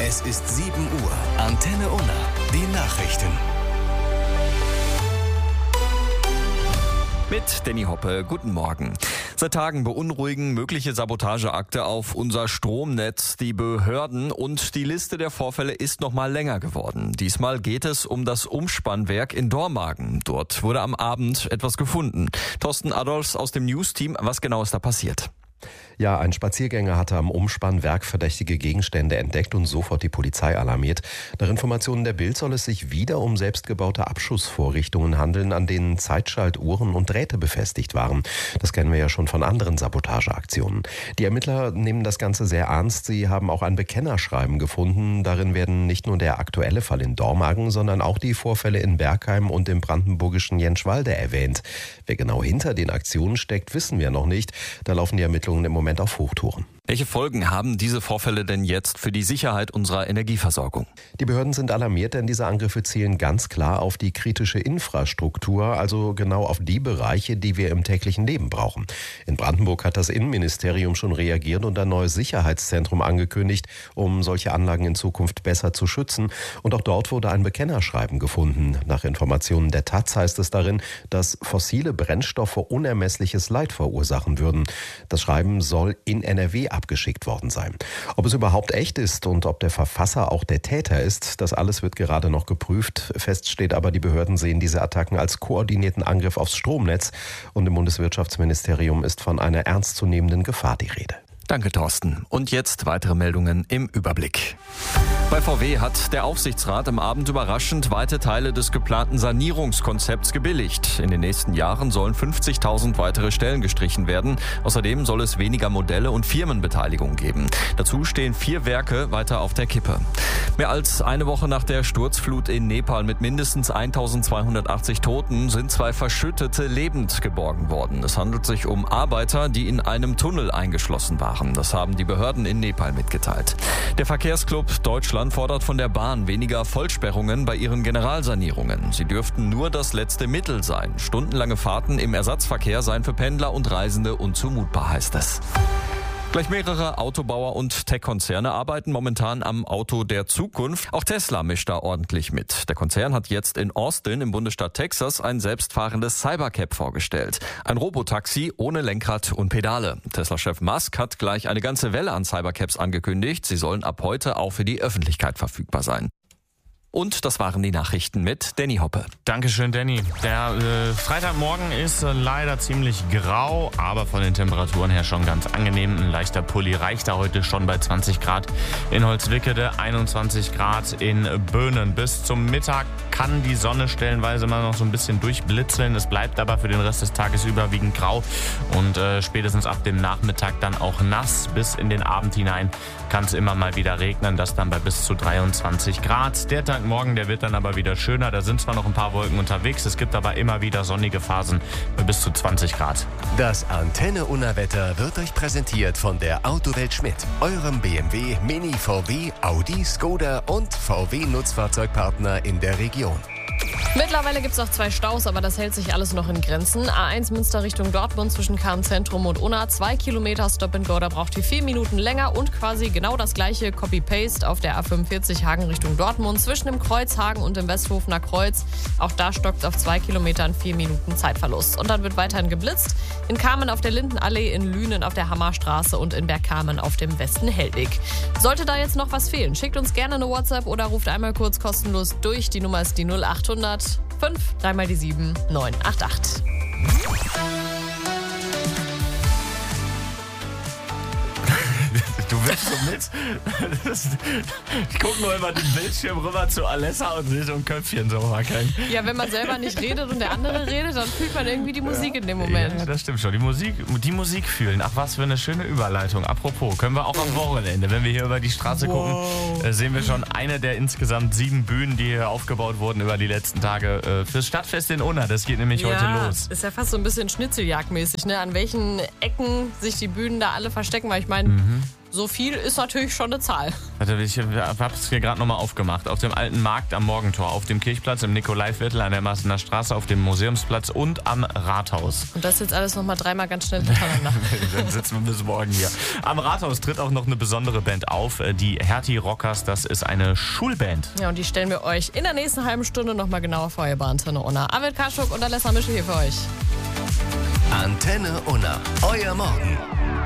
Es ist 7 Uhr. Antenne Unna. Die Nachrichten. Mit Danny Hoppe, guten Morgen. Seit Tagen beunruhigen mögliche Sabotageakte auf unser Stromnetz die Behörden und die Liste der Vorfälle ist noch mal länger geworden. Diesmal geht es um das Umspannwerk in Dormagen. Dort wurde am Abend etwas gefunden. Thorsten Adolfs aus dem News-Team, was genau ist da passiert? Ja, ein Spaziergänger hatte am Umspannwerk verdächtige Gegenstände entdeckt und sofort die Polizei alarmiert. Nach Informationen der Bild soll es sich wieder um selbstgebaute Abschussvorrichtungen handeln, an denen Zeitschaltuhren und Drähte befestigt waren. Das kennen wir ja schon von anderen Sabotageaktionen. Die Ermittler nehmen das Ganze sehr ernst. Sie haben auch ein Bekennerschreiben gefunden. Darin werden nicht nur der aktuelle Fall in Dormagen, sondern auch die Vorfälle in Bergheim und im brandenburgischen Jentschwalde erwähnt. Wer genau hinter den Aktionen steckt, wissen wir noch nicht. Da laufen die Ermittlungen im Moment auf Hochtouren. Welche Folgen haben diese Vorfälle denn jetzt für die Sicherheit unserer Energieversorgung? Die Behörden sind alarmiert, denn diese Angriffe zielen ganz klar auf die kritische Infrastruktur, also genau auf die Bereiche, die wir im täglichen Leben brauchen. In Brandenburg hat das Innenministerium schon reagiert und ein neues Sicherheitszentrum angekündigt, um solche Anlagen in Zukunft besser zu schützen. Und auch dort wurde ein Bekennerschreiben gefunden. Nach Informationen der Taz heißt es darin, dass fossile Brennstoffe unermessliches Leid verursachen würden. Das Schreiben soll in NRW abgeschickt worden sein. Ob es überhaupt echt ist und ob der Verfasser auch der Täter ist, das alles wird gerade noch geprüft. Fest steht aber, die Behörden sehen diese Attacken als koordinierten Angriff aufs Stromnetz und im Bundeswirtschaftsministerium ist von einer ernstzunehmenden Gefahr die Rede. Danke, Thorsten. Und jetzt weitere Meldungen im Überblick. Bei VW hat der Aufsichtsrat am Abend überraschend weite Teile des geplanten Sanierungskonzepts gebilligt. In den nächsten Jahren sollen 50.000 weitere Stellen gestrichen werden. Außerdem soll es weniger Modelle und Firmenbeteiligung geben. Dazu stehen 4 Werke weiter auf der Kippe. Mehr als eine Woche nach der Sturzflut in Nepal mit mindestens 1.280 Toten sind 2 Verschüttete lebend geborgen worden. Es handelt sich um Arbeiter, die in einem Tunnel eingeschlossen waren. Das haben die Behörden in Nepal mitgeteilt. Der Verkehrsclub Deutschland fordert von der Bahn weniger Vollsperrungen bei ihren Generalsanierungen. Sie dürften nur das letzte Mittel sein. Stundenlange Fahrten im Ersatzverkehr seien für Pendler und Reisende unzumutbar, heißt es. Gleich mehrere Autobauer und Tech-Konzerne arbeiten momentan am Auto der Zukunft. Auch Tesla mischt da ordentlich mit. Der Konzern hat jetzt in Austin im Bundesstaat Texas ein selbstfahrendes Cybercab vorgestellt. Ein Robotaxi ohne Lenkrad und Pedale. Tesla-Chef Musk hat gleich eine ganze Welle an Cybercabs angekündigt. Sie sollen ab heute auch für die Öffentlichkeit verfügbar sein. Und das waren die Nachrichten mit Danny Hoppe. Dankeschön, Danny. Der Freitagmorgen ist leider ziemlich grau, aber von den Temperaturen her schon ganz angenehm. Ein leichter Pulli reicht da heute schon bei 20 Grad in Holzwickede, 21 Grad in Böhnen. Bis zum Mittag kann die Sonne stellenweise mal noch so ein bisschen durchblitzeln. Es bleibt aber für den Rest des Tages überwiegend grau und spätestens ab dem Nachmittag dann auch nass. Bis in den Abend hinein kann es immer mal wieder regnen, das dann bei bis zu 23 Grad. Der Tag morgen, der wird dann aber wieder schöner. Da sind zwar noch ein paar Wolken unterwegs, es gibt aber immer wieder sonnige Phasen bei bis zu 20 Grad. Das Antenne Unna Wetter wird euch präsentiert von der Autowelt Schmidt, eurem BMW, Mini, VW, Audi, Skoda und VW Nutzfahrzeugpartner in der Region. Mittlerweile gibt es auch 2 Staus, aber das hält sich alles noch in Grenzen. A1 Münster Richtung Dortmund zwischen Kahn-Zentrum und Unna. 2 Kilometer Stop-and-Go, da braucht ihr 4 Minuten länger. Und quasi genau das gleiche Copy-Paste auf der A45 Hagen Richtung Dortmund zwischen dem Kreuzhagen und dem Westhofener Kreuz. Auch da stockt es auf 2 Kilometern 4 Minuten Zeitverlust. Und dann wird weiterhin geblitzt. In Kamen auf der Lindenallee, in Lünen auf der Hammerstraße und in Bergkamen auf dem Westen Hellweg. Sollte da jetzt noch was fehlen, schickt uns gerne eine WhatsApp oder ruft einmal kurz kostenlos durch. Die Nummer ist die 0800 5 3 mal die 7 988. Du willst so mit? Ich gucke nur über den Bildschirm rüber zu Alessa und sehe so ein Köpfchen so wackeln. Ja, wenn man selber nicht redet und der andere redet, dann fühlt man irgendwie die Musik in dem Moment. Ja, das stimmt schon. Die Musik fühlen. Ach, was für eine schöne Überleitung. Apropos, können wir auch am Wochenende, wenn wir hier über die Straße gucken, sehen wir schon eine der insgesamt 7 Bühnen, die hier aufgebaut wurden über die letzten Tage fürs Stadtfest in Unna. Das geht nämlich heute los. Ist ja fast so ein bisschen Schnitzeljagdmäßig, ne? An welchen Ecken sich die Bühnen da alle verstecken, weil ich meine, so viel ist natürlich schon eine Zahl. Ich habe es hier gerade nochmal aufgemacht. Auf dem Alten Markt am Morgentor, auf dem Kirchplatz, im Nikolaiviertel, an der Marsener Straße, auf dem Museumsplatz und am Rathaus. Und das jetzt alles nochmal 3-mal ganz schnell hintereinander. Dann sitzen wir bis morgen hier. Am Rathaus tritt auch noch eine besondere Band auf, die Hertie Rockers. Das ist eine Schulband. Ja, und die stellen wir euch in der nächsten halben Stunde nochmal genauer vor, ihr bei Antenne Unna. Arvid Kaschuk und Alessa Mischel hier für euch. Antenne Unna, euer Morgen.